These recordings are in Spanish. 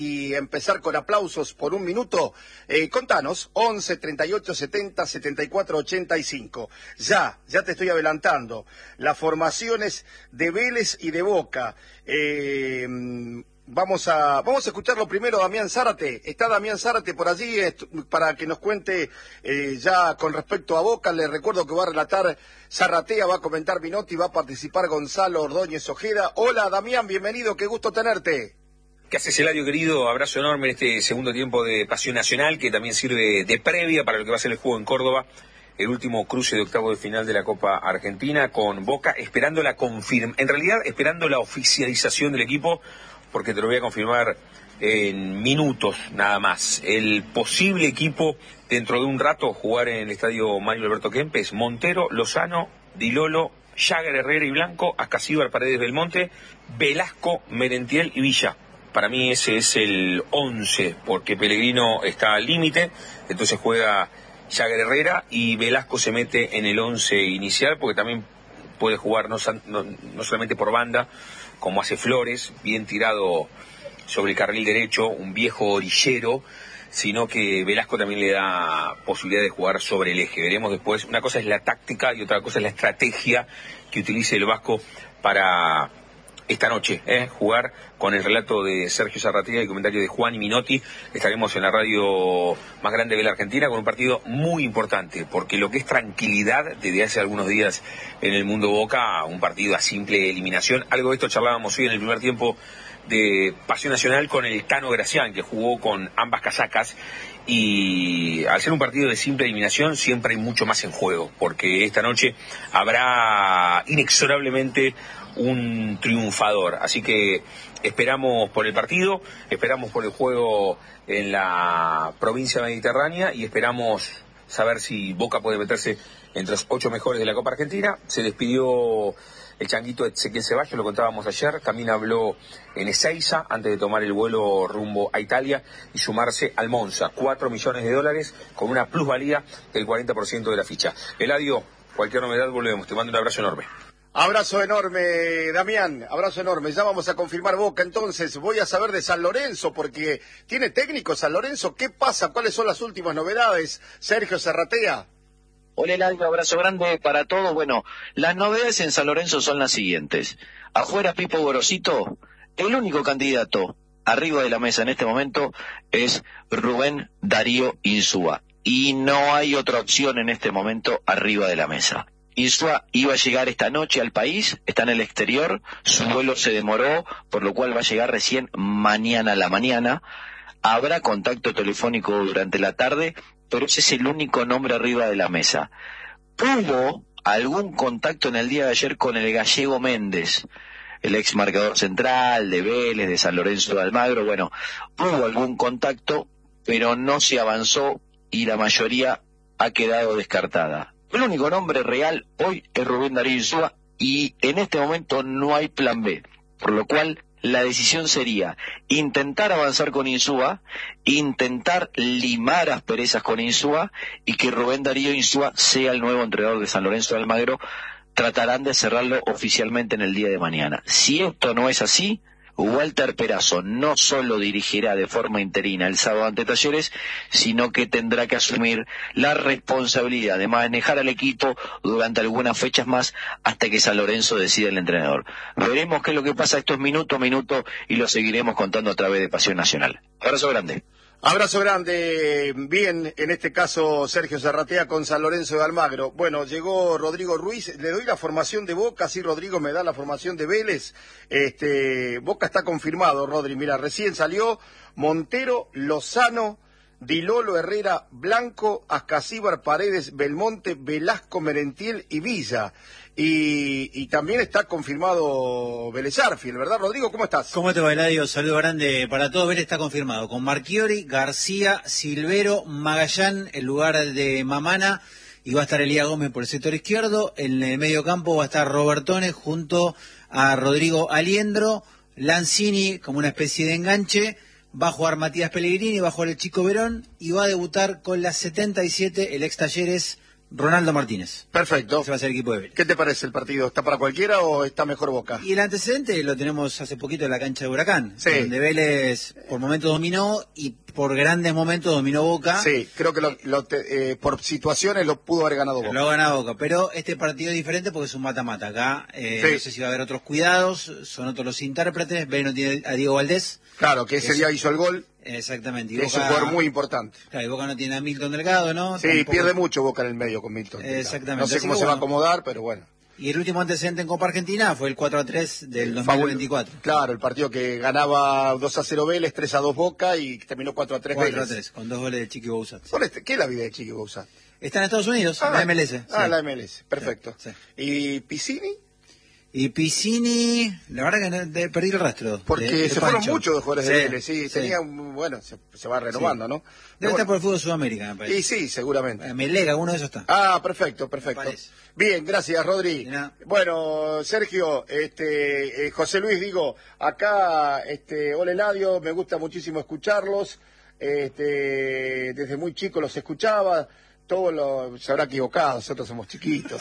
Y empezar con aplausos por un minuto. Contanos, 11 38 70 74 85. Ya te estoy adelantando. Las formaciones de Vélez y de Boca. Vamos a escucharlo primero, Damián Zárate. Está Damián Zárate por allí para que nos cuente ya con respecto a Boca. Le recuerdo que va a relatar Zarratea, va a comentar Minotti, va a participar Gonzalo Ordóñez Ojeda. Hola Damián, bienvenido, qué gusto tenerte. ¿Qué haces, Eladio, querido? Abrazo enorme en este segundo tiempo de Pasión Nacional, que también sirve de previa para lo que va a ser el juego en Córdoba, el último cruce de octavo de final de la Copa Argentina, con Boca esperando esperando la oficialización del equipo, porque te lo voy a confirmar en minutos nada más. El posible equipo dentro de un rato jugar en el estadio Mario Alberto Kempes: Montero, Lozano, Di Lolo, Jagger, Herrera y Blanco, Ascasíbar, Paredes, Belmonte, Velasco, Merentiel y Villa. Para mí ese es el 11, porque Pellegrino está al límite, entonces juega Jagger, Herrera, y Velasco se mete en el 11 inicial, porque también puede jugar no solamente por banda, como hace Flores, bien tirado sobre el carril derecho, un viejo orillero, sino que Velasco también le da posibilidad de jugar sobre el eje. Veremos después, una cosa es la táctica y otra cosa es la estrategia que utilice el Vasco para esta noche, jugar con el relato de Sergio Zarratea y el comentario de Juan y Minotti. Estaremos en la radio más grande de la Argentina con un partido muy importante, porque lo que es tranquilidad desde hace algunos días en el mundo Boca, un partido a simple eliminación. Algo de esto charlábamos hoy en el primer tiempo de Pasión Nacional con el Tano Gracián, que jugó con ambas casacas, y al ser un partido de simple eliminación siempre hay mucho más en juego, porque esta noche habrá inexorablemente un triunfador. Así que esperamos por el partido, esperamos por el juego en la provincia mediterránea y esperamos saber si Boca puede meterse entre los 8 mejores de la Copa Argentina. Se despidió el changuito Ezequiel Ceballos, lo contábamos ayer, también habló en Ezeiza antes de tomar el vuelo rumbo a Italia y sumarse al Monza, $4 millones con una plusvalía del 40% de la ficha. Eladio, cualquier novedad volvemos, te mando un abrazo enorme. Abrazo enorme, Damián, abrazo enorme. Ya vamos a confirmar Boca, entonces voy a saber de San Lorenzo, porque tiene técnico San Lorenzo. ¿Qué pasa? ¿Cuáles son las últimas novedades? Sergio Zarratea. Hola, Eladio, abrazo grande para todos. Bueno, las novedades en San Lorenzo son las siguientes. Afuera Pipo Gorosito, el único candidato arriba de la mesa en este momento es Rubén Darío Insúa. Y no hay otra opción en este momento arriba de la mesa. Insúa iba a llegar esta noche al país, está en el exterior, su vuelo se demoró, por lo cual va a llegar recién mañana a la mañana. Habrá contacto telefónico durante la tarde, pero ese es el único nombre arriba de la mesa. Hubo algún contacto en el día de ayer con el gallego Méndez, el ex marcador central de Vélez, de San Lorenzo de Almagro. Bueno, hubo algún contacto, pero no se avanzó y la mayoría ha quedado descartada. El único nombre real hoy es Rubén Darío Insúa y en este momento no hay plan B, por lo cual la decisión sería intentar avanzar con Insúa, intentar limar asperezas con Insúa y que Rubén Darío Insúa sea el nuevo entrenador de San Lorenzo de Almagro. Tratarán de cerrarlo oficialmente en el día de mañana. Si esto no es así, Walter Perazo no solo dirigirá de forma interina el sábado ante Talleres, sino que tendrá que asumir la responsabilidad de manejar al equipo durante algunas fechas más hasta que San Lorenzo decida el entrenador. Veremos qué es lo que pasa estos minuto a minuto y lo seguiremos contando a través de Pasión Nacional. Abrazo grande. Abrazo grande. Bien, en este caso Sergio Zarratea con San Lorenzo de Almagro. Bueno, llegó Rodrigo Ruiz, le doy la formación de Boca, sí, Rodrigo me da la formación de Vélez. Boca está confirmado, Rodri, mira, recién salió Montero, Lozano, Di Lolo, Herrera, Blanco, Ascasíbar, Paredes, Belmonte, Velasco, Merentiel y Villa. Y también está confirmado Vélez Arfield, ¿verdad, Rodrigo? ¿Cómo estás? ¿Cómo te va, Eladio? Saludo grande para todos. Vélez está confirmado con Marchiori, García, Silvero, Magallán, el lugar de Mamana, y va a estar Elías Gómez por el sector izquierdo. En el medio campo va a estar Robertone junto a Rodrigo Aliendro, Lanzini como una especie de enganche. Va a jugar Matías Pellegrini, va a jugar el Chico Verón y va a debutar con la 77 el ex Talleres Ronaldo Martínez. Perfecto. Ese va a ser el equipo de Vélez. ¿Qué te parece el partido? ¿Está para cualquiera o está mejor Boca? Y el antecedente lo tenemos hace poquito en la cancha de Huracán, Sí. donde Vélez por momentos dominó y por grandes momentos dominó Boca. Sí, creo que por situaciones lo pudo haber ganado Boca. Lo ha ganado Boca, pero este partido es diferente porque es un mata-mata. Acá Sí. no sé si va a haber otros cuidados, son otros los intérpretes. Vélez no tiene a Diego Valdés. Claro, que ese día hizo el gol, Exactamente. Y que es un jugador muy importante. Claro, y Boca no tiene a Milton Delgado, ¿no? Sí, Tampoco. pierde mucho Boca en el medio con Milton. Exactamente. No sé Así cómo que se va a bueno. acomodar, pero bueno. Y el último antecedente en Copa Argentina fue el 4-3 del 2024. Claro, el partido que ganaba 2-0 Vélez, 3-2 Boca y terminó 4-3 Vélez. 4-3, con 2 goles de Chiqui Bouzat. ¿Qué es la vida de Chiqui Bouzat? Está en Estados Unidos, la MLS. Ah, sí. la MLS, perfecto. Sí. ¿Y Piscini? Y Piscini, la verdad que perdí el rastro. Porque de se fueron Pancho. muchos de jugadores de Sí, Vélez, sí. sí. Tenía, bueno, se va renovando, ¿no? Debe Pero estar por bueno, el fútbol Sudamérica, me parece. y sí, seguramente. Melega, uno de esos está. Ah, perfecto, perfecto. Me parece. Bien, gracias, Rodri. De nada. Bueno, Sergio, José Luis, digo, acá, Ole Ladio, me gusta muchísimo escucharlos. Desde muy chico los escuchaba. Se habrá equivocado, nosotros somos chiquitos.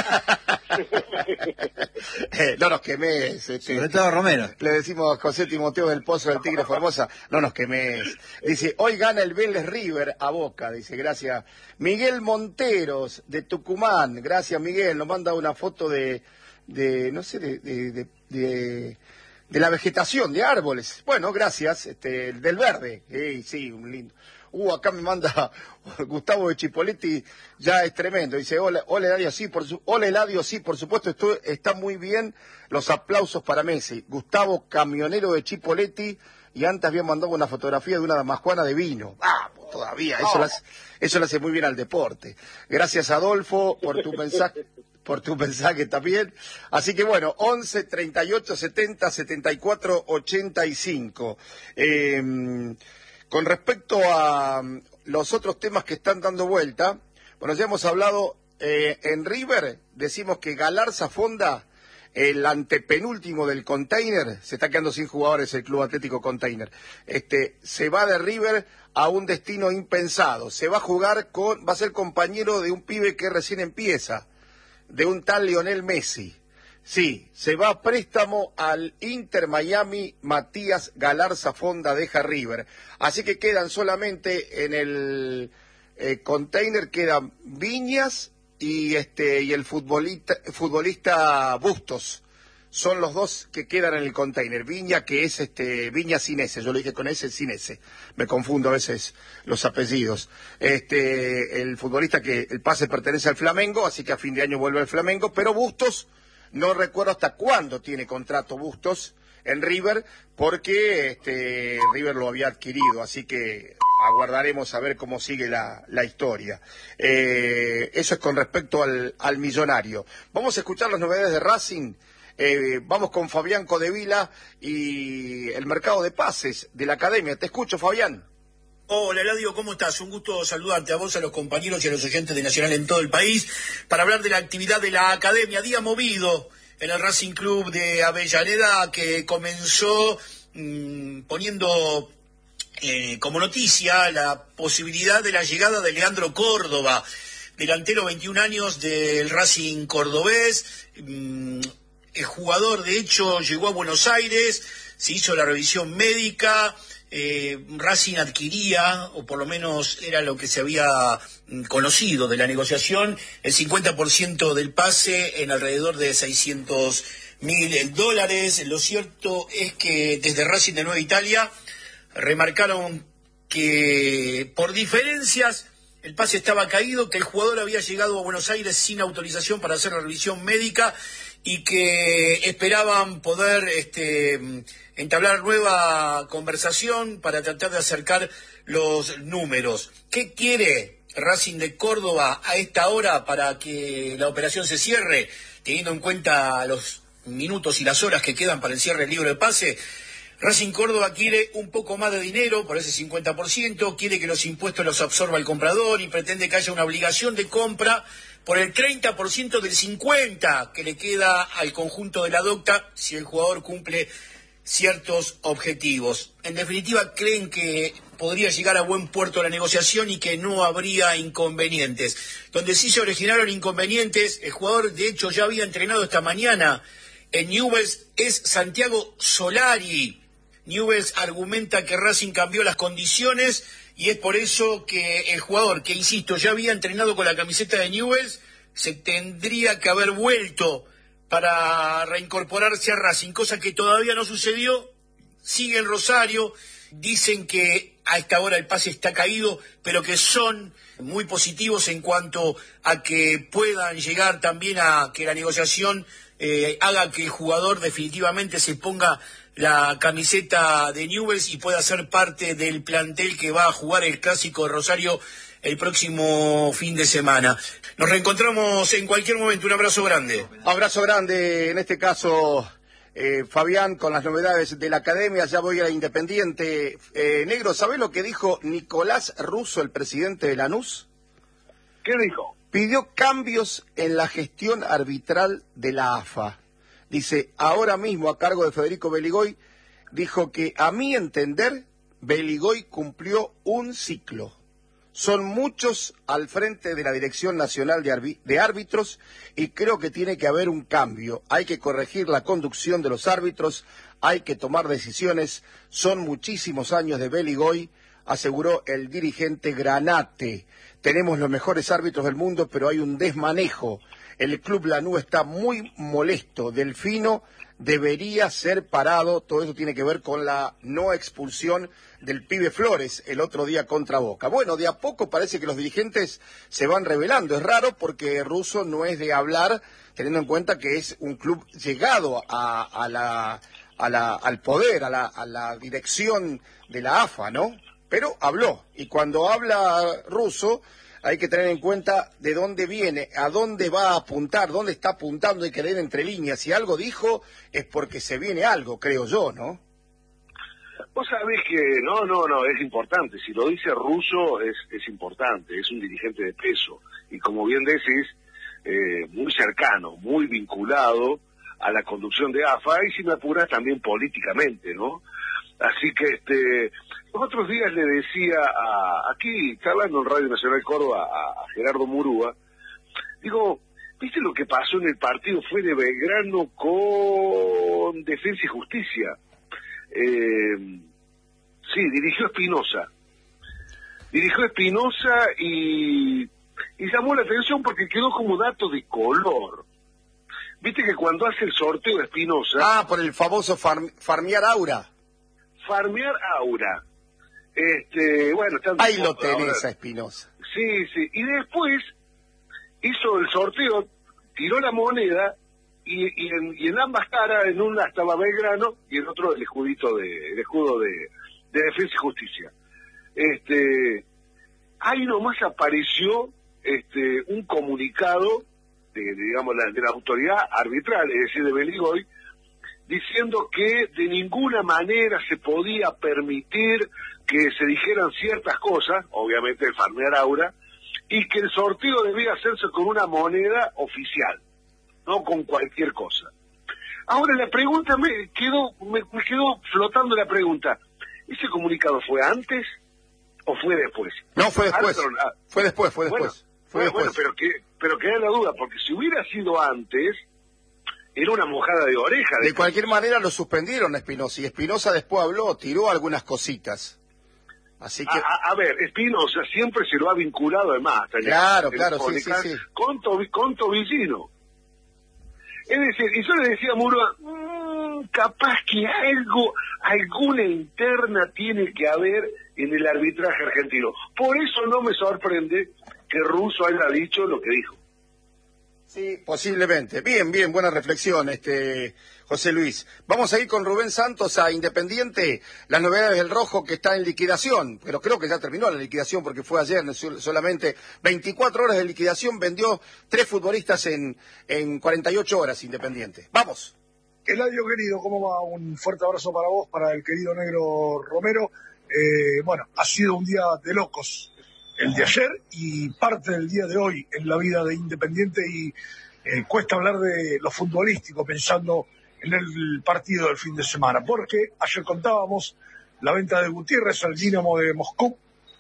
No nos quemes. Sobre todo Romero. Le decimos a José Timoteo del Pozo del Tigre Formosa, no nos quemes. Dice, hoy gana el Vélez River a Boca, dice, gracias. Miguel Monteros, de Tucumán, gracias Miguel, nos manda una foto de no sé, de la vegetación, de árboles. Bueno, gracias, del verde, sí, un lindo. Acá me manda Gustavo de Chipoletti, ya es tremendo. Dice, hola Eladio, sí, por supuesto, está muy bien. Los aplausos para Messi. Gustavo, camionero de Chipoletti, y antes había mandado una fotografía de una damajuana de vino. Vamos, todavía, eso le hace muy bien al deporte. Gracias, Adolfo, por tu mensaje también. Así que bueno, 11 38 70 74 85. Con respecto a los otros temas que están dando vuelta, bueno, ya hemos hablado en River, decimos que Galarza Fonda, el antepenúltimo del Container, se está quedando sin jugadores el Club Atlético Container. Se va de River a un destino impensado. Se va a va a ser compañero de un pibe que recién empieza, de un tal Lionel Messi. Sí, se va a préstamo al Inter Miami. Matías Galarza Fonda deja River. Así que quedan solamente en el Container, quedan Viñas y el futbolista Bustos. Son los dos que quedan en el Container. Viña, que es Viña sin S, yo lo dije con S, sin S. Me confundo a veces los apellidos. El futbolista que el pase pertenece al Flamengo, así que a fin de año vuelve al Flamengo, pero Bustos, no recuerdo hasta cuándo tiene contrato Bustos en River, porque River lo había adquirido, así que aguardaremos a ver cómo sigue la historia. Eso es con respecto al millonario. Vamos a escuchar las novedades de Racing. Vamos con Fabián Codevila y el mercado de pases de la academia. Te escucho, Fabián. Hola, Eladio, ¿cómo estás? Un gusto saludarte a vos, a los compañeros y a los oyentes de Nacional en todo el país para hablar de la actividad de la academia. Día movido en el Racing Club de Avellaneda, que comenzó poniendo como noticia la posibilidad de la llegada de Leandro Córdoba, delantero 21 años del Racing cordobés. El jugador, de hecho, llegó a Buenos Aires, se hizo la revisión médica. Racing adquiría, o por lo menos era lo que se había conocido de la negociación, el 50% del pase en alrededor de $600.000. Lo cierto es que desde Racing de Nueva Italia remarcaron que por diferencias el pase estaba caído, que el jugador había llegado a Buenos Aires sin autorización para hacer la revisión médica y que esperaban poder entablar nueva conversación para tratar de acercar los números. ¿Qué quiere Racing de Córdoba a esta hora para que la operación se cierre, teniendo en cuenta los minutos y las horas que quedan para el cierre del libro de pase? Racing Córdoba quiere un poco más de dinero por ese 50%, quiere que los impuestos los absorba el comprador y pretende que haya una obligación de compra por el 30% del 50% que le queda al conjunto de la docta si el jugador cumple ciertos objetivos. En definitiva, creen que podría llegar a buen puerto la negociación y que no habría inconvenientes. Donde sí se originaron inconvenientes, el jugador de hecho ya había entrenado esta mañana en Newell's, es Santiago Solari. Newell's argumenta que Racing cambió las condiciones y es por eso que el jugador, que insisto, ya había entrenado con la camiseta de Newell's, se tendría que haber vuelto para reincorporarse a Racing, cosa que todavía no sucedió. Sigue en Rosario, dicen que a esta hora el pase está caído, pero que son muy positivos en cuanto a que puedan llegar también a que la negociación haga que el jugador definitivamente se ponga la camiseta de Newell's y pueda ser parte del plantel que va a jugar el Clásico de Rosario el próximo fin de semana. Nos reencontramos en cualquier momento. Un abrazo grande. Abrazo grande, en este caso, Fabián, con las novedades de la academia. Ya voy a la Independiente. Negro, ¿sabés lo que dijo Nicolás Russo, el presidente de Lanús? ¿Qué dijo? Pidió cambios en la gestión arbitral de la AFA. Dice, ahora mismo a cargo de Federico Beligoy, dijo que a mi entender, Beligoy cumplió un ciclo. Son muchos al frente de la Dirección Nacional de Árbitros y creo que tiene que haber un cambio. Hay que corregir la conducción de los árbitros, hay que tomar decisiones. Son muchísimos años de Beligoy, aseguró el dirigente Granate. Tenemos los mejores árbitros del mundo, pero hay un desmanejo. El Club Lanús está muy molesto. Delfino debería ser parado. Todo eso tiene que ver con la no expulsión del pibe Flores el otro día contra Boca. Bueno, de a poco parece que los dirigentes se van revelando. Es raro porque Russo no es de hablar, teniendo en cuenta que es un club llegado al poder, a la dirección de la AFA, ¿no? Pero habló, y cuando habla Russo hay que tener en cuenta de dónde viene, a dónde va a apuntar, dónde está apuntando, hay que leer entre líneas. Si algo dijo es porque se viene algo, creo yo, ¿no? Vos sabés que no, es importante. Si lo dice Russo es importante, es un dirigente de peso. Y como bien decís, muy cercano, muy vinculado a la conducción de AFA y si me apuras también políticamente, ¿no? Así que los otros días le decía aquí, charlando en Radio Nacional Córdoba, a Gerardo Murúa, digo, ¿viste lo que pasó en el partido? Fue de Belgrano con Defensa y Justicia. Sí, dirigió Espinosa y llamó la atención porque quedó como dato de color. Viste que cuando hace el sorteo de Espinosa... Ah, por el famoso farmear aura. Farmear aura. Bueno, ahí lo tenés a Espinosa. Sí, y después hizo el sorteo, tiró la moneda y en ambas caras, en una estaba Belgrano y en otro el escudo de Defensa y Justicia. Ahí nomás apareció un comunicado de la autoridad arbitral, es decir, de Beligoy, diciendo que de ninguna manera se podía permitir que se dijeran ciertas cosas, obviamente el farmear aura, y que el sorteo debía hacerse con una moneda oficial, no con cualquier cosa. Ahora la pregunta me quedó flotando la pregunta, ¿ese comunicado fue antes o fue después? No, fue después. Fue después. Bueno, pero queda la duda, porque si hubiera sido antes, era una mojada de oreja. De cualquier manera lo suspendieron a Espinosa, y Espinosa después habló, tiró algunas cositas. Así que... A ver, Espinosa siempre se lo ha vinculado además. Claro, sí. Con Tobillino. Es decir, y yo le decía a Murúa, capaz que alguna interna tiene que haber en el arbitraje argentino. Por eso no me sorprende que Russo haya dicho lo que dijo. Sí, posiblemente. Bien, buena reflexión, José Luis. Vamos a ir con Rubén Santos a Independiente, las novedades del Rojo que está en liquidación, pero creo que ya terminó la liquidación porque fue ayer, solamente 24 horas de liquidación, vendió 3 futbolistas en 48 horas Independiente. Vamos. Eladio querido, ¿cómo va? Un fuerte abrazo para vos, para el querido Negro Romero. Ha sido un día de locos el de ayer y parte del día de hoy en la vida de Independiente y cuesta hablar de lo futbolístico pensando en el partido del fin de semana, porque ayer contábamos la venta de Gutiérrez al Dinamo de Moscú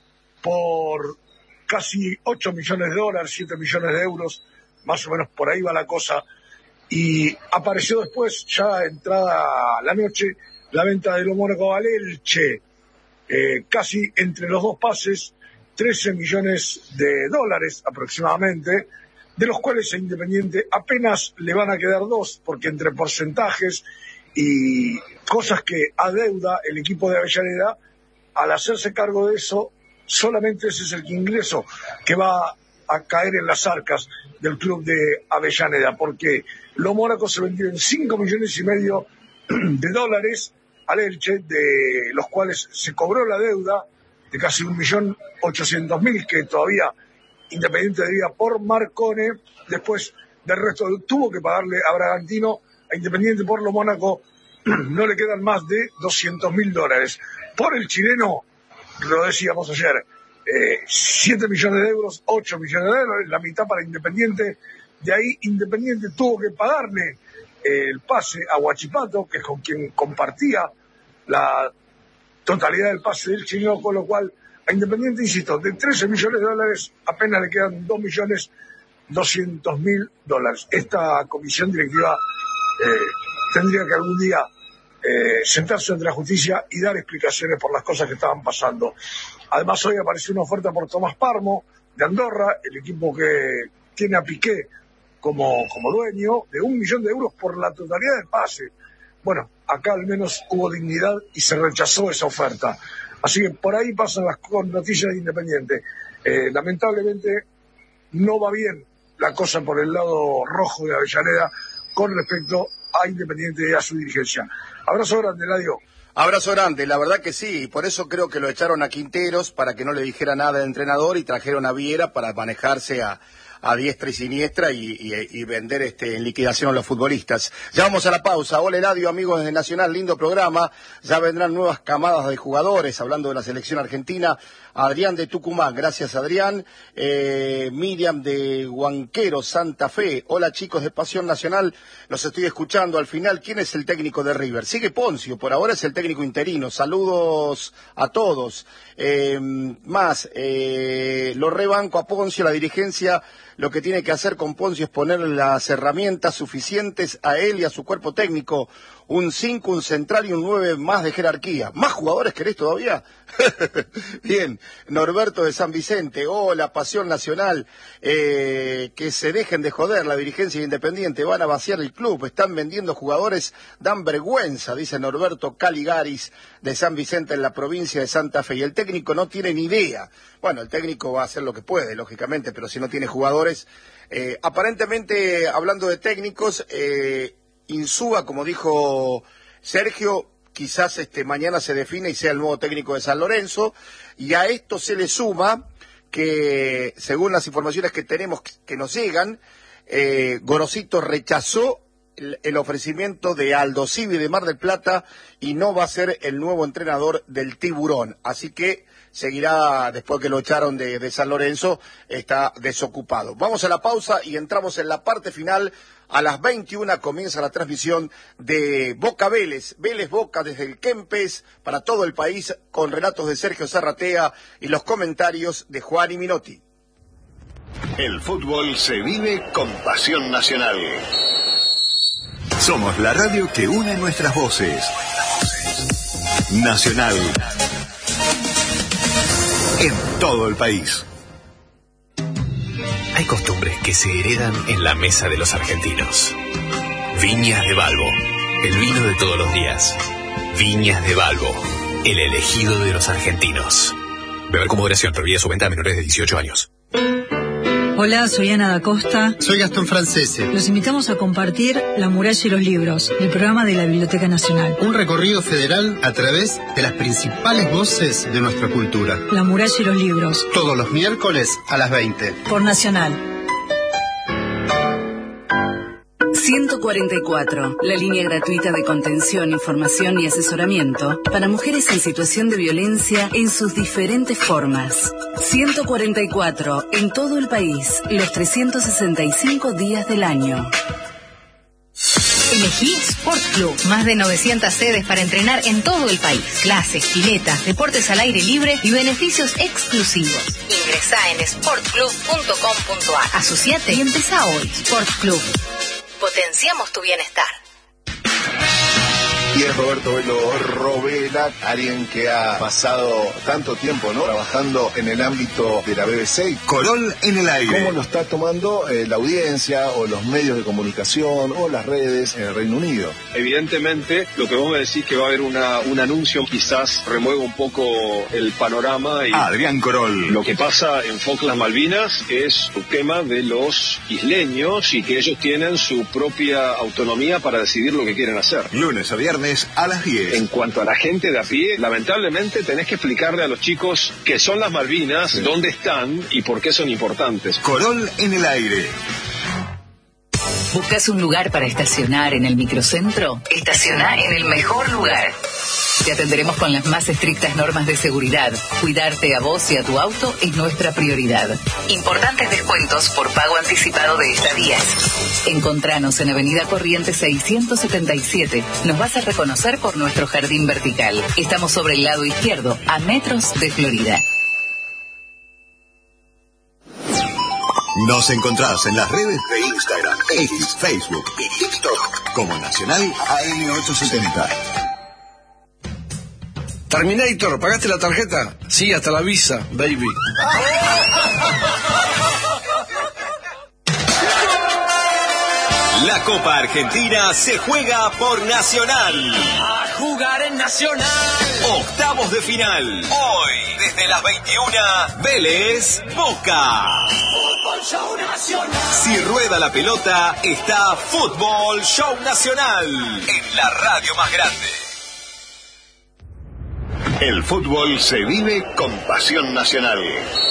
por casi 8 millones de dólares, 7 millones de euros, más o menos por ahí va la cosa, y apareció después, ya entrada la noche, la venta de lo Mónaco al Elche, casi entre los dos pases, 13 millones de dólares aproximadamente, de los cuales a Independiente apenas le van a quedar 2, porque entre porcentajes y cosas que adeuda el equipo de Avellaneda, al hacerse cargo de eso, solamente ese es el ingreso que va a caer en las arcas del club de Avellaneda, porque lo Mónaco se vendió en 5 millones y medio de dólares al Elche, de los cuales se cobró la deuda de casi 1.800.000 que todavía Independiente debía por Marcone. Después del resto tuvo que pagarle a Bragantino. A Independiente por lo Mónaco no le quedan más de 200.000 dólares. Por el chileno, lo decíamos ayer, 7 millones de euros, 8 millones de dólares, la mitad para Independiente. De ahí Independiente tuvo que pagarle el pase a Huachipato, que es con quien compartía la totalidad del pase del chileno, con lo cual a Independiente, insisto, de 13 millones de dólares apenas le quedan 2.200.000 dólares. Esta comisión directiva tendría que algún día sentarse ante la justicia y dar explicaciones por las cosas que estaban pasando. Además, hoy apareció una oferta por Tomás Parmo de Andorra, el equipo que tiene a Piqué como dueño, de 1 millón de euros por la totalidad del pase. Bueno, acá al menos hubo dignidad y se rechazó esa oferta. Así que por ahí pasan las noticias de Independiente. Lamentablemente no va bien la cosa por el lado rojo de Avellaneda con respecto a Independiente y a su dirigencia. Abrazo grande, Eladio. Abrazo grande, la verdad que sí, por eso creo que lo echaron a Quinteros para que no le dijera nada de entrenador y trajeron a Viera para manejarse a diestra y siniestra y vender en liquidación a los futbolistas. Ya vamos a la pausa. Hola Eladio, amigos de Nacional, lindo programa. Ya vendrán nuevas camadas de jugadores, hablando de la selección argentina. Adrián de Tucumán, gracias Adrián. Miriam de Huanquero, Santa Fe. Hola chicos de Pasión Nacional, los estoy escuchando. Al final, ¿quién es el técnico de River? Sigue Poncio, por ahora es el técnico interino. Saludos a todos. Lo rebanco a Poncio, la dirigencia. Lo que tiene que hacer con Poncio es ponerle las herramientas suficientes a él y a su cuerpo técnico. Un 5, un central y un 9 más de jerarquía. ¿Más jugadores querés todavía? Bien, Norberto de San Vicente. Hola, Pasión Nacional. Que se dejen de joder, la dirigencia Independiente. Van a vaciar el club, están vendiendo jugadores, dan vergüenza, dice Norberto Caligaris de San Vicente en la provincia de Santa Fe. Y el técnico no tiene ni idea. Bueno, el técnico va a hacer lo que puede, lógicamente, pero si no tiene jugadores... aparentemente, hablando de técnicos... Insúa, como dijo Sergio, quizás mañana se define y sea el nuevo técnico de San Lorenzo, y a esto se le suma que, según las informaciones que tenemos que nos llegan, Gorosito rechazó el ofrecimiento de Aldo Civi de Mar del Plata y no va a ser el nuevo entrenador del Tiburón, así que seguirá, después que lo echaron de San Lorenzo, está desocupado. Vamos a la pausa y entramos en la parte final. A las 21 comienza la transmisión de Boca Vélez, Vélez Boca desde el Kempes para todo el país, con relatos de Sergio Zarratea y los comentarios de Juan y Minotti. El fútbol se vive con Pasión Nacional. Somos la radio que une nuestras voces. Nacional. En todo el país. Hay costumbres que se heredan en la mesa de los argentinos. Viñas de Balbo, el vino de todos los días. Viñas de Balbo, el elegido de los argentinos. Beber con moderación, prohibida su venta a menores de 18 años. Hola, soy Ana da Costa. Soy Gastón Francese. Los invitamos a compartir La muralla y los libros, el programa de la Biblioteca Nacional. Un recorrido federal a través de las principales voces de nuestra cultura. La muralla y los libros. Todos los miércoles a las 20. Por Nacional. 144, la línea gratuita de contención, información y asesoramiento para mujeres en situación de violencia en sus diferentes formas. 144, en todo el país, los 365 días del año. Elegí Sport Club. Más de 900 sedes para entrenar en todo el país. Clases, piletas, deportes al aire libre y beneficios exclusivos. Ingresá en sportclub.com.ar. Asociate y empezá hoy. Sport Club. Potenciamos tu bienestar. Y es Roberto Velo Robela, alguien que ha pasado tanto tiempo, ¿no?, trabajando en el ámbito de la BBC. Corol en el aire. ¿Cómo lo está tomando la audiencia o los medios de comunicación o las redes en el Reino Unido? Evidentemente, lo que vos me decís que va a haber un anuncio, quizás remueva un poco el panorama. Y Adrián Corol. Lo que pasa en Falkland Malvinas es un tema de los isleños y que ellos tienen su propia autonomía para decidir lo que quieren hacer. Lunes a viernes a las 10. En cuanto a la gente de a pie, lamentablemente tenés que explicarle a los chicos qué son las Malvinas, sí, dónde están y por qué son importantes. Corol en el aire. ¿Buscas un lugar para estacionar en el microcentro? Estaciona en el mejor lugar. Te atenderemos con las más estrictas normas de seguridad. Cuidarte a vos y a tu auto es nuestra prioridad. Importantes descuentos por pago anticipado de estadías. Encontranos en Avenida Corrientes 677. Nos vas a reconocer por nuestro jardín vertical. Estamos sobre el lado izquierdo, a metros de Florida. Nos encontrás en las redes de Instagram, X, Facebook y TikTok como Nacional AM870. Terminator, ¿pagaste la tarjeta? Sí, hasta la Visa, baby. La Copa Argentina se juega por Nacional. A jugar en Nacional. Octavos de final. Hoy, desde las 21, Vélez, Boca. Fútbol Show Nacional. Si rueda la pelota, está Fútbol Show Nacional. En la radio más grande. El fútbol se vive con pasión nacional.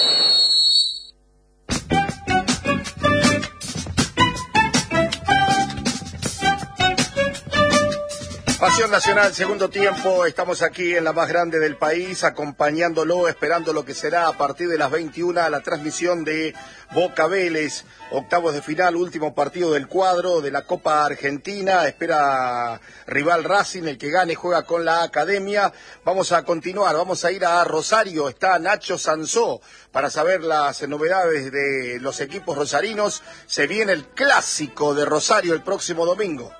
Pasión Nacional, segundo tiempo, estamos aquí en la más grande del país, acompañándolo, esperando lo que será a partir de las 21 la transmisión de Boca Vélez, octavos de final, último partido del cuadro de la Copa Argentina, espera rival Racing, el que gane juega con la Academia. Vamos a continuar, vamos a ir a Rosario, está Nacho Sansó para saber las novedades de los equipos rosarinos. Se viene el clásico de Rosario el próximo domingo.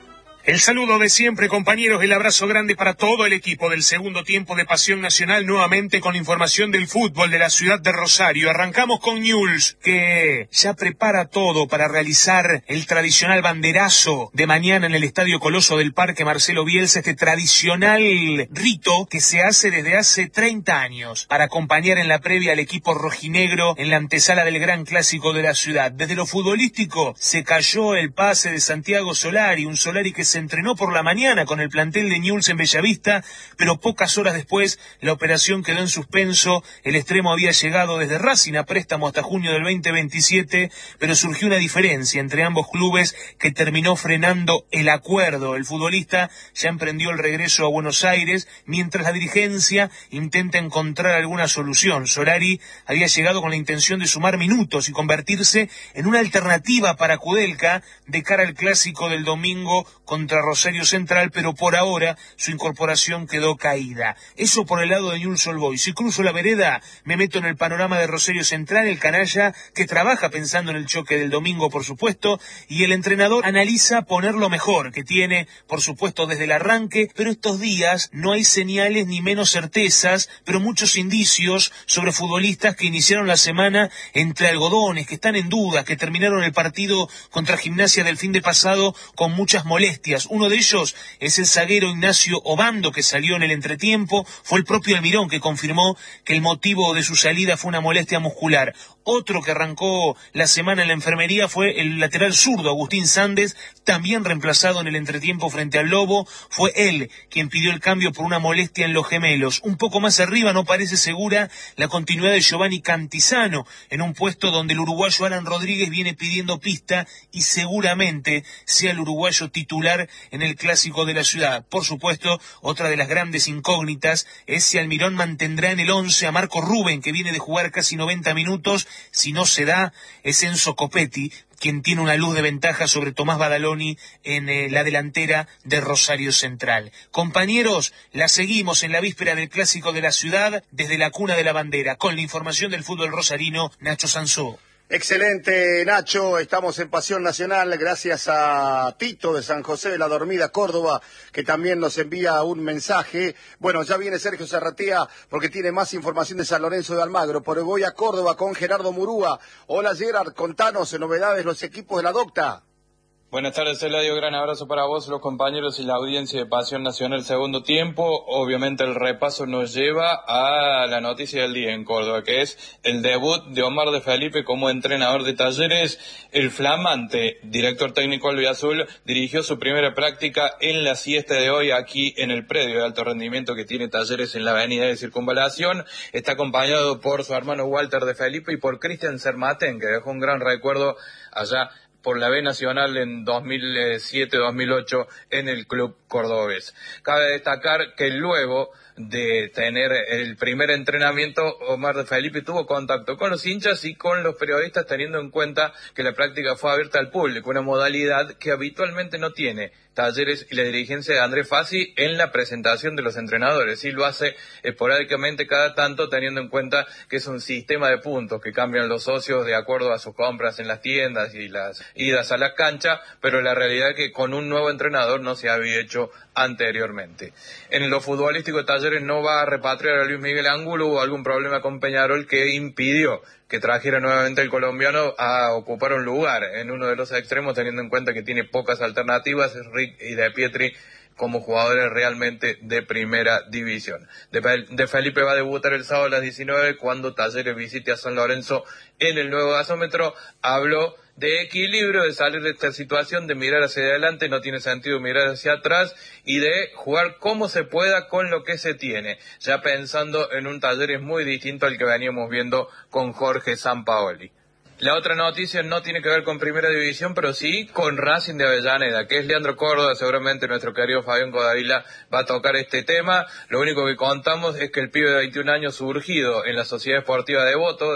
El saludo de siempre, compañeros, el abrazo grande para todo el equipo del segundo tiempo de Pasión Nacional, nuevamente con información del fútbol de la ciudad de Rosario. Arrancamos con Newell's, que ya prepara todo para realizar el tradicional banderazo de mañana en el Estadio Coloso del Parque Marcelo Bielsa, este tradicional rito que se hace desde hace 30 años para acompañar en la previa al equipo rojinegro en la antesala del gran clásico de la ciudad. Desde lo futbolístico se cayó el pase de Santiago Solari, un Solari que se entrenó por la mañana con el plantel de Newell's en Bellavista, pero pocas horas después la operación quedó en suspenso. El extremo había llegado desde Racing a préstamo hasta junio del 2027, pero surgió una diferencia entre ambos clubes que terminó frenando el acuerdo. El futbolista ya emprendió el regreso a Buenos Aires, mientras la dirigencia intenta encontrar alguna solución. Solari había llegado con la intención de sumar minutos y convertirse en una alternativa para Kudelka de cara al clásico del domingo contra Rosario Central, pero por ahora su incorporación quedó caída. Eso por el lado de Newell's Old Boys. Si cruzo la vereda, me meto en el panorama de Rosario Central, el canalla que trabaja pensando en el choque del domingo, por supuesto, y el entrenador analiza poner lo mejor que tiene, por supuesto, desde el arranque, pero estos días no hay señales ni menos certezas, pero muchos indicios sobre futbolistas que iniciaron la semana entre algodones, que están en duda, que terminaron el partido contra Gimnasia del fin de pasado con muchas molestias. Uno de ellos es el zaguero Ignacio Obando, que salió en el entretiempo. Fue el propio Almirón que confirmó que el motivo de su salida fue una molestia muscular. Otro que arrancó la semana en la enfermería fue el lateral zurdo Agustín Sández, también reemplazado en el entretiempo frente al Lobo. Fue él quien pidió el cambio por una molestia en los gemelos. Un poco más arriba no parece segura la continuidad de Giovanni Cantizano, en un puesto donde el uruguayo Alan Rodríguez viene pidiendo pista y seguramente sea el uruguayo titular en el clásico de la ciudad. Por supuesto, otra de las grandes incógnitas es si Almirón mantendrá en el 11 a Marco Rubén, que viene de jugar casi 90 minutos. Si no se da, es Enzo Copetti, quien tiene una luz de ventaja sobre Tomás Badaloni en la delantera de Rosario Central. Compañeros, la seguimos en la víspera del Clásico de la Ciudad desde la cuna de la bandera, con la información del fútbol rosarino, Nacho Sansó. Excelente, Nacho. Estamos en Pasión Nacional gracias a Tito de San José de la Dormida, Córdoba, que también nos envía un mensaje. Bueno, ya viene Sergio Zarratea porque tiene más información de San Lorenzo de Almagro. Pero voy a Córdoba con Gerardo Murúa. Hola, Gerard, contanos novedades los equipos de la Docta. Buenas tardes, Eladio. Gran abrazo para vos, los compañeros y la audiencia de Pasión Nacional segundo tiempo. Obviamente el repaso nos lleva a la noticia del día en Córdoba, que es el debut de Omar de Felipe como entrenador de Talleres. El flamante director técnico albiazul dirigió su primera práctica en la siesta de hoy aquí en el predio de alto rendimiento que tiene Talleres en la avenida de Circunvalación. Está acompañado por su hermano Walter de Felipe y por Cristian Sermatén, que dejó un gran recuerdo allá por la B Nacional en 2007-2008 en el club cordobés. Cabe destacar que luego de tener el primer entrenamiento, Omar de Felipe tuvo contacto con los hinchas y con los periodistas, teniendo en cuenta que la práctica fue abierta al público, una modalidad que habitualmente no tiene Talleres y la dirigencia de Andrés Fassi en la presentación de los entrenadores, y lo hace esporádicamente cada tanto, teniendo en cuenta que es un sistema de puntos que cambian los socios de acuerdo a sus compras en las tiendas y las idas a la cancha, pero la realidad es que con un nuevo entrenador no se había hecho anteriormente. En lo futbolístico, Talleres no va a repatriar a Luis Miguel Angulo. Hubo algún problema con Peñarol que impidió que trajera nuevamente el colombiano a ocupar un lugar en uno de los extremos, teniendo en cuenta que tiene pocas alternativas, Rick y De Pietri, como jugadores realmente de primera división. De Felipe va a debutar el sábado a las 19 cuando Talleres visite a San Lorenzo en el nuevo gasómetro. Habló de equilibrio, de salir de esta situación, de mirar hacia adelante, no tiene sentido mirar hacia atrás, y de jugar como se pueda con lo que se tiene, ya pensando en un Talleres muy distinto al que veníamos viendo con Jorge Sampaoli. La otra noticia no tiene que ver con Primera División, pero sí con Racing de Avellaneda, que es Leandro Córdoba. Seguramente nuestro querido Fabián Codavila va a tocar este tema. Lo único que contamos es que el pibe de 21 años, surgido en la Sociedad Esportiva Devoto,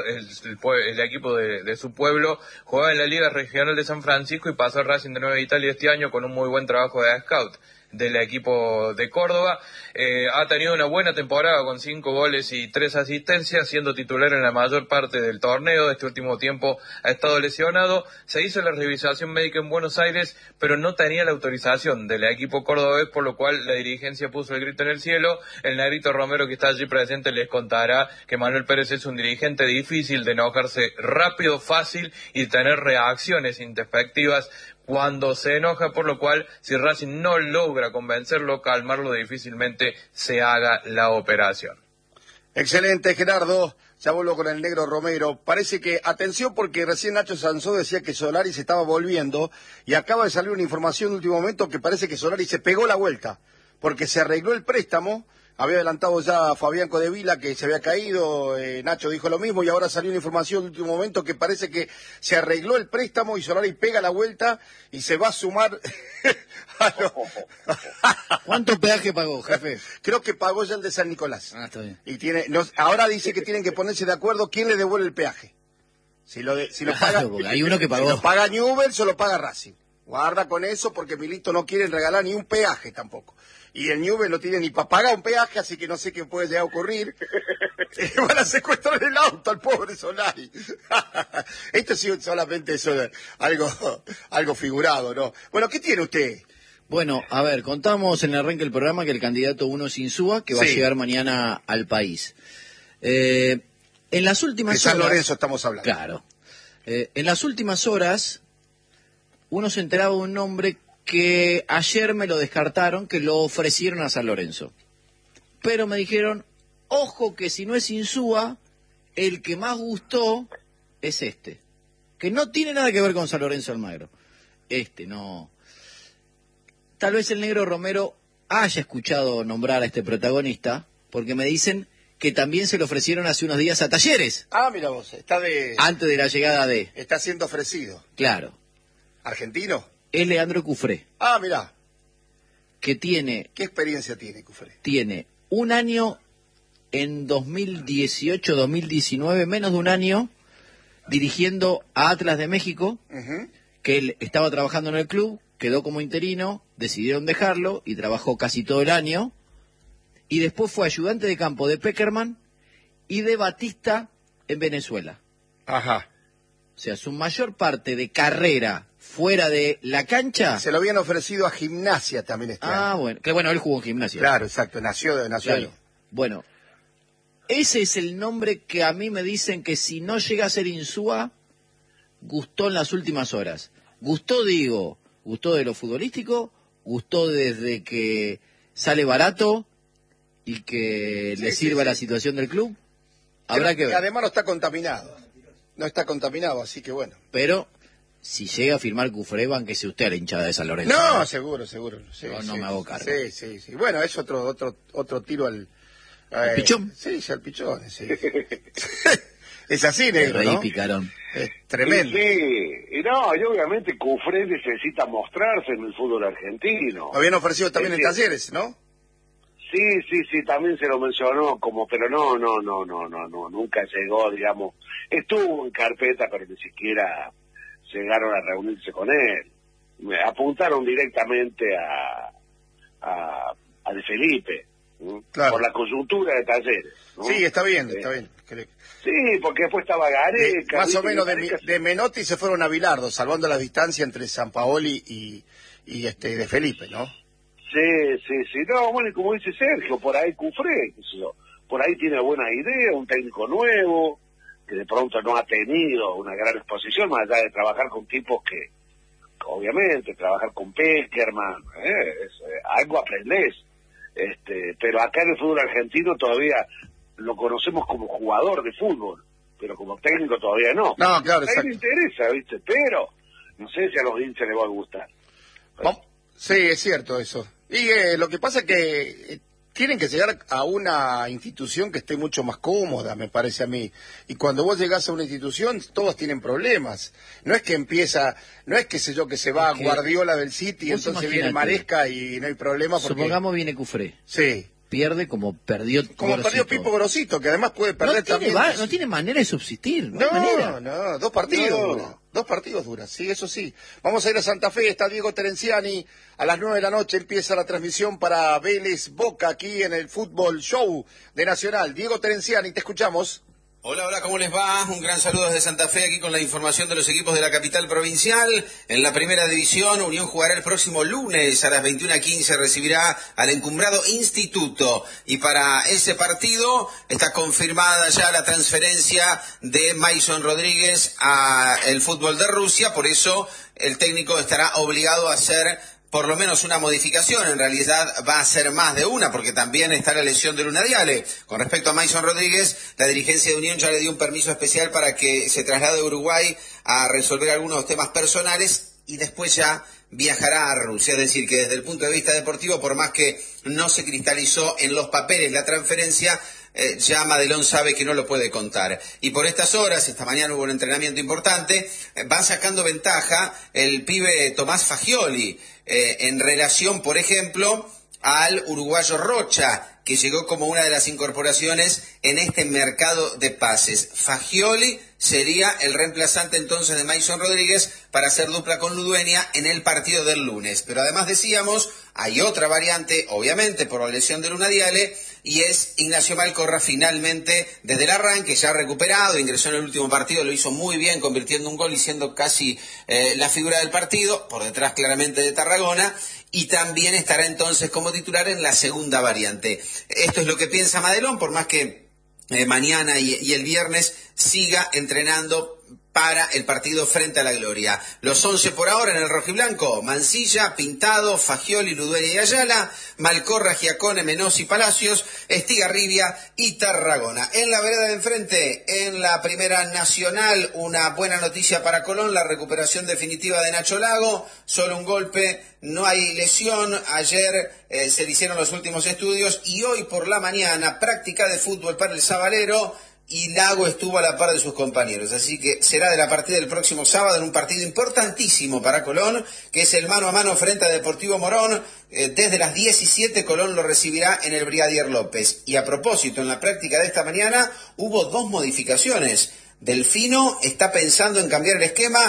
el equipo de su pueblo, jugaba en la Liga Regional de San Francisco y pasó a Racing de Nueva Italia este año con un muy buen trabajo de scout del equipo de Córdoba. Ha tenido una buena temporada con 5 goles y 3 asistencias, siendo titular en la mayor parte del torneo. Este último tiempo ha estado lesionado. Se hizo la revisación médica en Buenos Aires, pero no tenía la autorización del equipo cordobés, por lo cual la dirigencia puso el grito en el cielo. El Negrito Romero, que está allí presente, les contará que Manuel Pérez es un dirigente difícil, de enojarse rápido, fácil y tener reacciones introspectivas cuando se enoja, por lo cual si Racing no logra convencerlo, calmarlo, difícilmente se haga la operación. Excelente, Gerardo. Ya vuelvo con el Negro Romero. Parece que, atención, porque recién Nacho Sansó decía que Solari se estaba volviendo, y acaba de salir una información de último momento que parece que Solari se pegó la vuelta, porque se arregló el préstamo. Había adelantado ya Fabián Codevila que se había caído, Nacho dijo lo mismo, y ahora salió una información de último momento que parece que se arregló el préstamo y Solari pega la vuelta y se va a sumar ¿Cuánto peaje pagó, jefe? Creo que pagó ya el de San Nicolás. Ah, está bien. Y ahora dice que tienen que ponerse de acuerdo quién le devuelve el peaje. Si lo paga, hay uno que pagó. Si lo paga Newell's o lo paga Racing. Guarda con eso porque Milito no quiere regalar ni un peaje tampoco. Y el Newell's no tiene ni para pagar un peaje, así que no sé qué puede llegar a ocurrir. Van a secuestrar el auto al pobre Solari. Esto sí solamente es algo figurado, ¿no? Bueno, ¿qué tiene usted? Bueno, a ver, contamos en el arranque del programa que el candidato 1 es Insúa, que va a llegar mañana al país. En las últimas horas... De San Lorenzo estamos hablando. Claro. En las últimas horas, uno se enteraba de un nombre que ayer me lo descartaron, que lo ofrecieron a San Lorenzo. Pero me dijeron, ojo que si no es Insúa, el que más gustó es este. Que no tiene nada que ver con San Lorenzo Almagro. No. Tal vez el Negro Romero haya escuchado nombrar a este protagonista, porque me dicen que también se lo ofrecieron hace unos días a Talleres. Ah, mira vos, antes de la llegada de... Está siendo ofrecido. Claro. ¿Argentino? Es Leandro Cufré. Ah, mirá. Que tiene... ¿Qué experiencia tiene Cufré? Tiene un año en 2018, 2019, menos de un año dirigiendo a Atlas de México, que él estaba trabajando en el club, quedó como interino, decidieron dejarlo y trabajó casi todo el año, y después fue ayudante de campo de Peckerman y de Batista en Venezuela. Ajá. O sea, su mayor parte de carrera fuera de la cancha... Se lo habían ofrecido a Gimnasia también este año. Bueno, que bueno, él jugó en Gimnasia. Claro, exacto, nació claro. ahí. Bueno, ese es el nombre que a mí me dicen que si no llega a ser Insúa, gustó en las últimas horas. Gustó de lo futbolístico, gustó desde que sale barato y que le sirva la situación del club. Habrá que ver. Y además no está contaminado. No está contaminado, así que bueno. Pero si llega a firmar Cufré, banquese usted a la hinchada de San Lorenzo. No, seguro. Sí, no me hago cargo. Sí. Bueno, es otro tiro al... ¿Pichón? Sí, al pichón, sí. Es así, negro, ¿no? Picarón. Es tremendo. Sí, y obviamente Cufré necesita mostrarse en el fútbol argentino. Lo habían ofrecido también en Talleres, ¿no? Sí, también se lo mencionó, pero no, nunca llegó, digamos. Estuvo en carpeta, pero ni siquiera llegaron a reunirse con él. Me apuntaron directamente a De Felipe, claro, por la coyuntura de Talleres, ¿no? Sí, está bien. Sí, porque después estaba Gareca. Más o menos de Menotti se fueron a Bilardo, salvando la distancia entre Sampaoli y De Felipe, ¿no? Sí. No, bueno, y como dice Sergio, por ahí Cufré, por ahí tiene buena idea, un técnico nuevo, que de pronto no ha tenido una gran exposición, más allá de trabajar con tipos que, obviamente, trabajar con Peckerman, algo aprendés. Pero acá en el fútbol argentino todavía lo conocemos como jugador de fútbol, pero como técnico todavía no. No, claro, a él le interesa, ¿viste? Pero no sé si a los hinchas les va a gustar. Sí, es cierto eso. Y lo que pasa es que tienen que llegar a una institución que esté mucho más cómoda, me parece a mí. Y cuando vos llegás a una institución, todos tienen problemas. No es que que se va Guardiola del City y entonces viene Maresca y no hay problema. Supongamos viene Cufré. Sí. Pierde como perdió Pipo Gorosito, que además puede perder también. No tiene manera de subsistir. No, 2 partidos dura. 2 partidos duras, sí, eso sí. Vamos a ir a Santa Fe, está Diego Terenciani. A las 9 de la noche empieza la transmisión para Vélez Boca aquí en el Fútbol Show de Nacional. Diego Terenciani, te escuchamos. Hola, ¿cómo les va? Un gran saludo desde Santa Fe, aquí con la información de los equipos de la capital provincial. En la primera división, Unión jugará el próximo lunes a las 21:15, recibirá al encumbrado Instituto. Y para ese partido está confirmada ya la transferencia de Mason Rodríguez al fútbol de Rusia, por eso el técnico estará obligado a hacer por lo menos una modificación. En realidad va a ser más de una, porque también está la lesión de Luna Diale. Con respecto a Mason Rodríguez, la dirigencia de Unión ya le dio un permiso especial para que se traslade a Uruguay a resolver algunos temas personales y después ya viajará a Rusia. Es decir, que desde el punto de vista deportivo, por más que no se cristalizó en los papeles la transferencia, ya Madelón sabe que no lo puede contar. Y por estas horas, esta mañana hubo un entrenamiento importante, van sacando ventaja el pibe Tomás Fagioli, en relación, por ejemplo, al uruguayo Rocha, que llegó como una de las incorporaciones en este mercado de pases. Fagioli sería el reemplazante entonces de Mason Rodríguez para hacer dupla con Ludueña en el partido del lunes. Pero además decíamos, hay otra variante, obviamente por la lesión de Luna Diale, y es Ignacio Malcorra finalmente desde el arranque, ya recuperado, ingresó en el último partido, lo hizo muy bien, convirtiendo un gol y siendo casi la figura del partido, por detrás claramente de Tarragona, y también estará entonces como titular en la segunda variante. Esto es lo que piensa Madelón, por más que mañana y el viernes siga entrenando para el partido frente a la Gloria. Los 11 por ahora en el rojiblanco: Mancilla, Pintado, Fagioli, Ludueña y Ayala, Malcorra, Giacone, Menossi, Palacios, Estigarribia y Tarragona. En la vereda de enfrente, en la Primera Nacional, una buena noticia para Colón, la recuperación definitiva de Nacho Lago, solo un golpe, no hay lesión. Ayer se le hicieron los últimos estudios y hoy por la mañana práctica de fútbol para el Sabalero, y Lago estuvo a la par de sus compañeros, así que será de la partida del próximo sábado en un partido importantísimo para Colón, que es el mano a mano frente a Deportivo Morón. Desde las 17 Colón lo recibirá en el Brigadier López. Y a propósito, en la práctica de esta mañana hubo 2 modificaciones. Delfino está pensando en cambiar el esquema.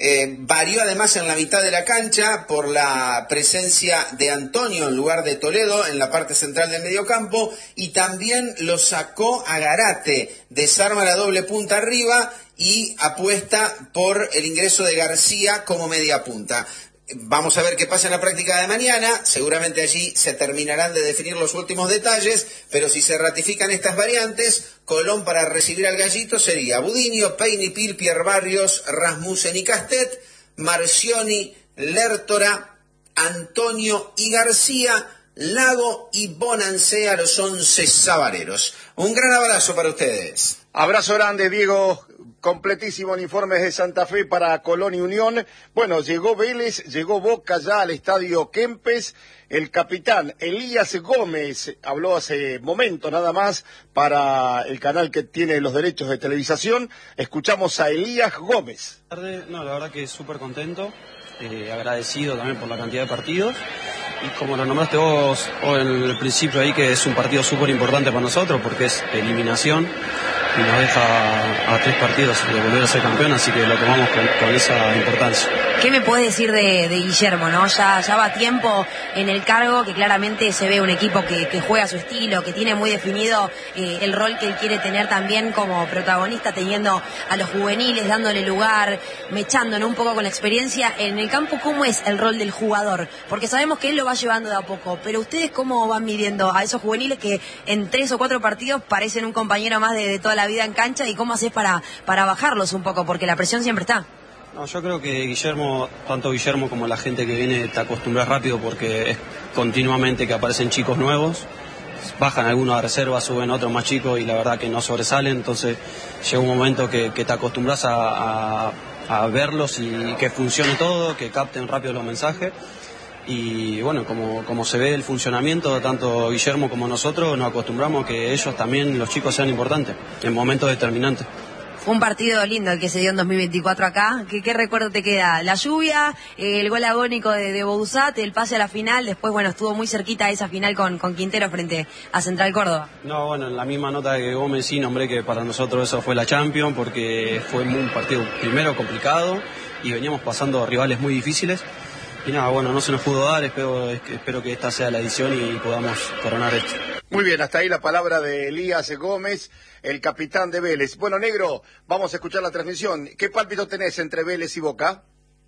Varió además en la mitad de la cancha por la presencia de Antonio en lugar de Toledo en la parte central del mediocampo, y también lo sacó a Garate, desarma la doble punta arriba y apuesta por el ingreso de García como media punta. Vamos a ver qué pasa en la práctica de mañana. Seguramente allí se terminarán de definir los últimos detalles, pero si se ratifican estas variantes, Colón para recibir al Gallito sería Budiño, Peinipil, Pierre Barrios, Rasmussen y Castet, Marcioni, Lertora, Antonio y García, Lago y Bonancea, los 11 sabareros. Un gran abrazo para ustedes. Abrazo grande, Diego. Completísimo el informe de Santa Fe para Colón y Unión. Bueno, llegó Vélez, llegó Boca ya al estadio Kempes. El capitán Elías Gómez habló hace momento nada más para el canal que tiene los derechos de televisación. Escuchamos a Elías Gómez. No, la verdad que súper contento, agradecido también por la cantidad de partidos. Y como lo nombraste vos en el principio ahí, que es un partido súper importante para nosotros porque es eliminación y nos deja a 3 partidos de volver a ser campeón, así que lo tomamos con esa importancia. ¿Qué me puedes decir de Guillermo, no? Ya va tiempo en el cargo, que claramente se ve un equipo que juega a su estilo, que tiene muy definido el rol que él quiere tener también como protagonista, teniendo a los juveniles, dándole lugar, mechándonos un poco con la experiencia. En el campo, ¿cómo es el rol del jugador? Porque sabemos que él lo va llevando de a poco, pero ¿ustedes cómo van midiendo a esos juveniles que en 3 o 4 partidos parecen un compañero más de toda la vida en cancha, y cómo haces para bajarlos un poco? Porque la presión siempre está. No, yo creo que Guillermo, tanto Guillermo como la gente que viene, te acostumbras rápido porque es continuamente que aparecen chicos nuevos, bajan algunos a reserva, suben otros más chicos y la verdad que no sobresalen, entonces llega un momento que te acostumbras a verlos y que funcione todo, que capten rápido los mensajes. Y bueno, como se ve el funcionamiento, tanto Guillermo como nosotros nos acostumbramos a que ellos también, los chicos, sean importantes en momentos determinantes. Fue un partido lindo el que se dio en 2024 acá. ¿Qué recuerdo te queda? La lluvia, el gol agónico de Bouzat, el pase a la final, después bueno, estuvo muy cerquita esa final con Quintero frente a Central Córdoba. No, bueno, en la misma nota que Gómez sí nombré que para nosotros eso fue la Champions, porque fue un partido primero complicado y veníamos pasando rivales muy difíciles. Y nada, bueno, no se nos pudo dar, espero que esta sea la edición y podamos coronar esto. Muy bien, hasta ahí la palabra de Elías Gómez, el capitán de Vélez. Bueno, Negro, vamos a escuchar la transmisión. ¿Qué pálpito tenés entre Vélez y Boca?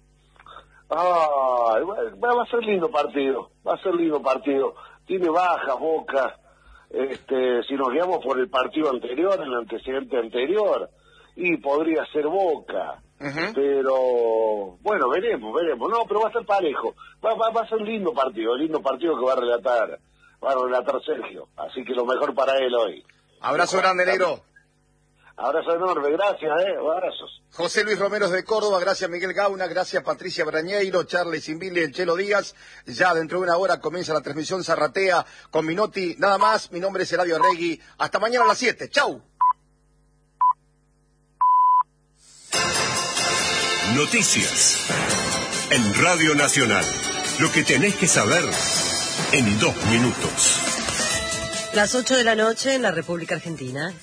Va a ser lindo partido, Tiene bajas Boca, si nos guiamos por el partido anterior, el antecedente anterior, y podría ser Boca. Pero bueno, veremos. No, pero va a ser parejo. Va a ser un lindo partido que va a relatar Sergio. Así que lo mejor para él hoy. Abrazo grande, Negro. Abrazo enorme, gracias, abrazos. José Luis Romero de Córdoba, gracias Miguel Gauna, gracias Patricia Brañeiro, Charles Simbili, el Chelo Díaz. Ya dentro de una hora comienza la transmisión Zarratea con Minotti. Nada más, mi nombre es Eladio Arregui. Hasta mañana a las 7. ¡Chau! Noticias en Radio Nacional. Lo que tenés que saber en 2 minutos. Las 8 de la noche en la República Argentina.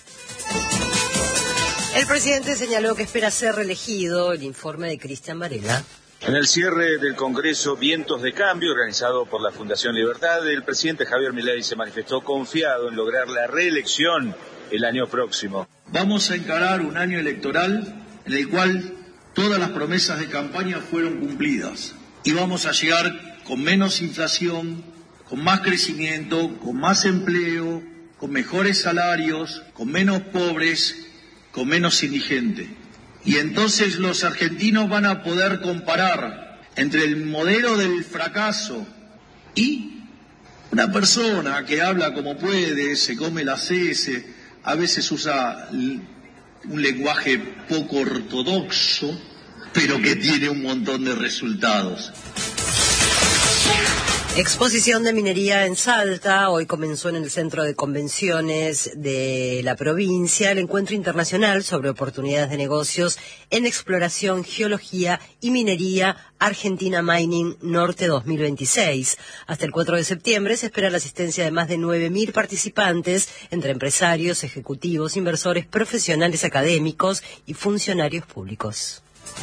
El presidente señaló que espera ser reelegido. El informe de Cristian Varela. En el cierre del Congreso Vientos de Cambio, organizado por la Fundación Libertad, el presidente Javier Milei se manifestó confiado en lograr la reelección el año próximo. Vamos a encarar un año electoral en el cual todas las promesas de campaña fueron cumplidas y vamos a llegar con menos inflación, con más crecimiento, con más empleo, con mejores salarios, con menos pobres, con menos indigentes. Y entonces los argentinos van a poder comparar entre el modelo del fracaso y una persona que habla como puede, se come las heces, a veces usa un lenguaje poco ortodoxo, pero que tiene un montón de resultados. Exposición de minería en Salta. Hoy comenzó en el Centro de Convenciones de la provincia el Encuentro Internacional sobre Oportunidades de Negocios en Exploración, Geología y Minería Argentina Mining Norte 2026. Hasta el 4 de septiembre se espera la asistencia de más de 9.000 participantes entre empresarios, ejecutivos, inversores, profesionales académicos y funcionarios públicos.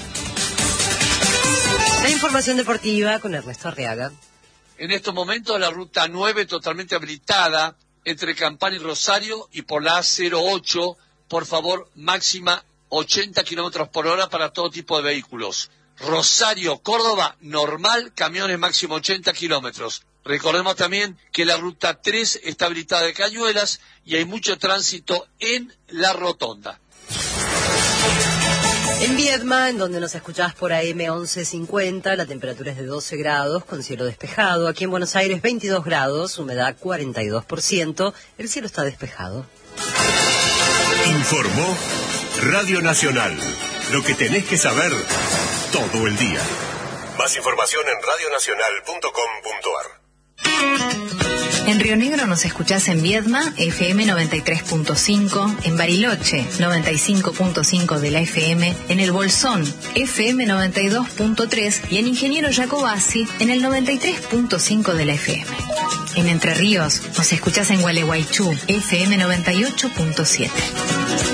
La información deportiva con Ernesto Arriaga. En estos momentos la ruta 9 totalmente habilitada entre Campana y Rosario y por la A08, por favor, máxima 80 kilómetros por hora para todo tipo de vehículos. Rosario, Córdoba, normal, camiones máximo 80 kilómetros. Recordemos también que la ruta 3 está habilitada de Cañuelas y hay mucho tránsito en la rotonda. En Viedma, en donde nos escuchás por AM 1150, la temperatura es de 12 grados con cielo despejado. Aquí en Buenos Aires 22 grados, humedad 42%, el cielo está despejado. Informó Radio Nacional. Lo que tenés que saber todo el día. Más información en radionacional.com.ar. En Río Negro nos escuchás en Viedma, FM 93.5, en Bariloche, 95.5 de la FM, en El Bolsón, FM 92.3 y en Ingeniero Jacobasi, en el 93.5 de la FM. En Entre Ríos nos escuchás en Gualeguaychú, FM 98.7.